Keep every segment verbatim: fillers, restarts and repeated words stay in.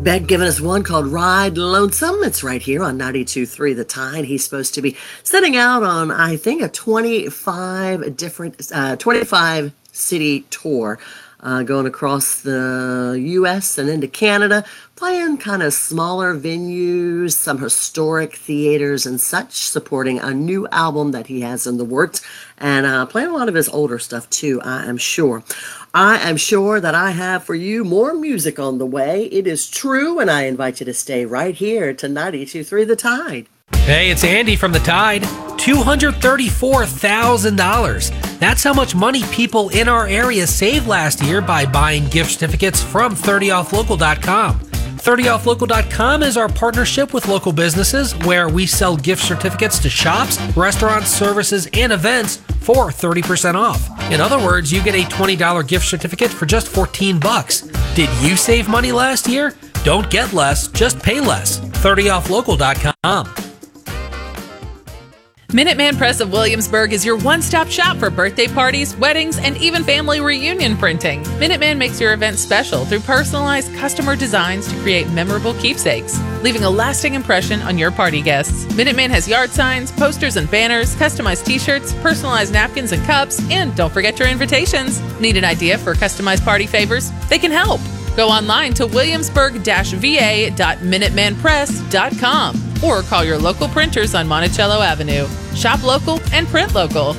Beck giving us one called Ride Lonesome. It's right here on ninety-two point three The Tide. He's supposed to be setting out on, I think, a twenty-five different, uh, twenty-five city tour, uh, going across the U S and into Canada, playing kind of smaller venues, some historic theaters and such, supporting a new album that he has in the works, and uh, playing a lot of his older stuff too, I am sure. I am sure that I have for you more music on the way. It is true, and I invite you to stay right here to ninety-two point three The Tide. Hey, it's Andy from The Tide. two hundred thirty-four thousand dollars. That's how much money people in our area saved last year by buying gift certificates from thirty off local dot com. thirty off local dot com is our partnership with local businesses where we sell gift certificates to shops, restaurants, services, and events for thirty percent off. In other words, you get a twenty dollars gift certificate for just fourteen bucks. Did you save money last year? Don't get less, just pay less. thirty off local dot com. Minuteman Press of Williamsburg is your one-stop shop for birthday parties, weddings, and even family reunion printing. Minuteman makes your event special through personalized customer designs to create memorable keepsakes, leaving a lasting impression on your party guests. Minuteman has yard signs, posters and banners, customized t-shirts, personalized napkins and cups, and don't forget your invitations. Need an idea for customized party favors? They can help. Go online to williamsburg dash v a dot minuteman press dot com or call your local printers on Monticello Avenue. Shop local and print local.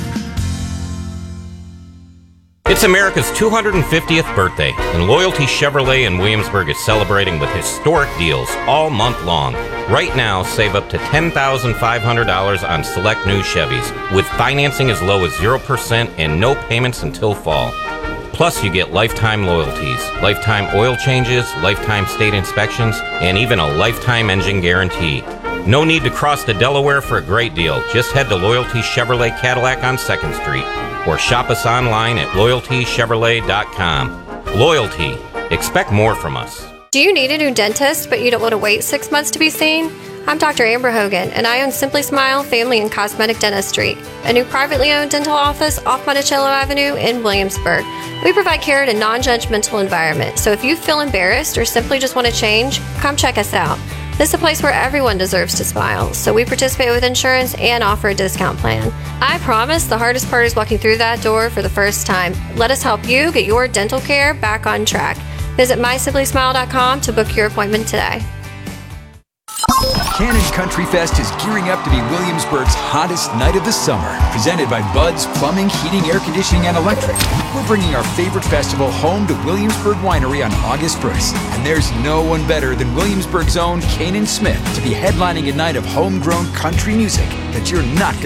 It's America's two hundred fiftieth birthday, and Loyalty Chevrolet in Williamsburg is celebrating with historic deals all month long. Right now, save up to ten thousand five hundred dollars on select new Chevys, with financing as low as zero percent and no payments until fall. Plus, you get lifetime loyalties, lifetime oil changes, lifetime state inspections, and even a lifetime engine guarantee. No need to cross the Delaware for a great deal. Just head to Loyalty Chevrolet Cadillac on second street or shop us online at loyalty chevrolet dot com. Loyalty. Expect more from us. Do you need a new dentist, but you don't want to wait six months to be seen? I'm Doctor Amber Hogan, and I own Simply Smile Family and Cosmetic Dentistry, a new privately owned dental office off Monticello Avenue in Williamsburg. We provide care in a non-judgmental environment, so if you feel embarrassed or simply just want to change, come check us out. This is a place where everyone deserves to smile, so we participate with insurance and offer a discount plan. I promise the hardest part is walking through that door for the first time. Let us help you get your dental care back on track. Visit my simply smile dot com to book your appointment today. Cannon Country Fest is gearing up to be Williamsburg's hottest night of the summer. Presented by Bud's Plumbing, Heating, Air Conditioning, and Electric. We're bringing our favorite festival home to Williamsburg Winery on August first. And there's no one better than Williamsburg's own Kanan Smith to be headlining a night of homegrown country music that you're not going